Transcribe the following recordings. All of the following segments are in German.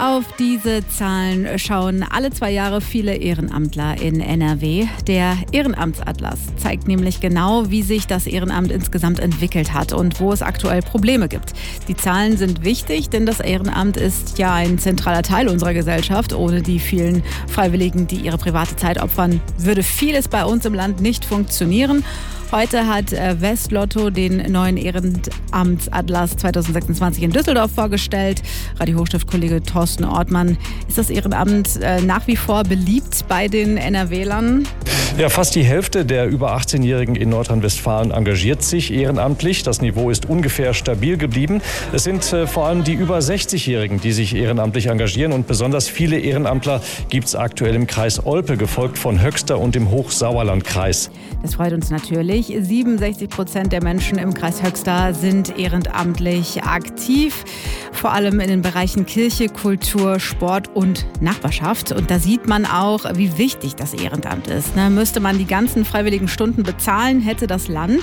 Auf diese Zahlen schauen alle 2 Jahre viele Ehrenamtler in NRW. Der Ehrenamtsatlas zeigt nämlich genau, wie sich das Ehrenamt insgesamt entwickelt hat und wo es aktuell Probleme gibt. Die Zahlen sind wichtig, denn das Ehrenamt ist ja ein zentraler Teil unserer Gesellschaft. Ohne die vielen Freiwilligen, die ihre private Zeit opfern, würde vieles bei uns im Land nicht funktionieren. Heute hat Westlotto den neuen Ehrenamtsatlas 2026 in Düsseldorf vorgestellt. Radio Hochstift-Kollege Thorsten Ortmann, ist das Ehrenamt nach wie vor beliebt bei den NRWlern? Ja, fast die Hälfte der über 18-Jährigen in Nordrhein-Westfalen engagiert sich ehrenamtlich. Das Niveau ist ungefähr stabil geblieben. Es sind vor allem die über 60-Jährigen, die sich ehrenamtlich engagieren. Und besonders viele Ehrenamtler gibt es aktuell im Kreis Olpe, gefolgt von Höxter und im Hochsauerlandkreis. Das freut uns natürlich. 67% der Menschen im Kreis Höxter sind ehrenamtlich aktiv. Vor allem in den Bereichen Kirche, Kultur, Sport und Nachbarschaft. Und da sieht man auch, wie wichtig das Ehrenamt ist. Müsste man die ganzen freiwilligen Stunden bezahlen, hätte das Land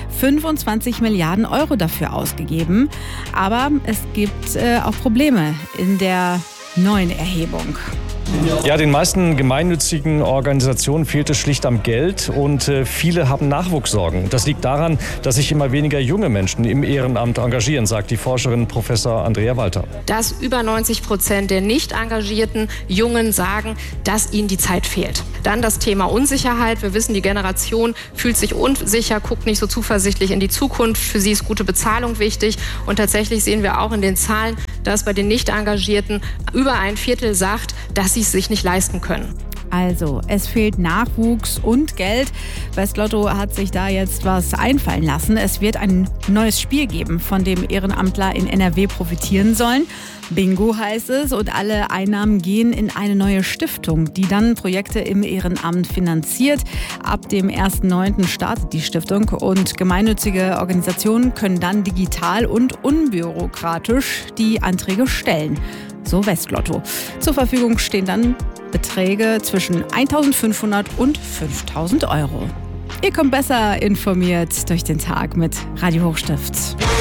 25 Milliarden Euro dafür ausgegeben. Aber es gibt auch Probleme in der neuen Erhebung. Ja, den meisten gemeinnützigen Organisationen fehlt es schlicht am Geld und viele haben Nachwuchssorgen. Das liegt daran, dass sich immer weniger junge Menschen im Ehrenamt engagieren, sagt die Forscherin Professor Andrea Walter. Dass über 90% der nicht engagierten Jungen sagen, dass ihnen die Zeit fehlt. Dann das Thema Unsicherheit. Wir wissen, die Generation fühlt sich unsicher, guckt nicht so zuversichtlich in die Zukunft. Für sie ist gute Bezahlung wichtig. Und tatsächlich sehen wir auch in den Zahlen, dass bei den Nicht-Engagierten über ein Viertel sagt, dass sie es sich nicht leisten können. Also, es fehlt Nachwuchs und Geld. Westlotto hat sich da jetzt was einfallen lassen. Es wird ein neues Spiel geben, von dem Ehrenamtler in NRW profitieren sollen. Bingo heißt es, und alle Einnahmen gehen in eine neue Stiftung, die dann Projekte im Ehrenamt finanziert. Ab dem 1.9. startet die Stiftung und gemeinnützige Organisationen können dann digital und unbürokratisch die Anträge stellen. So Westlotto. Zur Verfügung stehen dann Beträge zwischen 1.500 und 5.000 Euro. Ihr kommt besser informiert durch den Tag mit Radio Hochstift.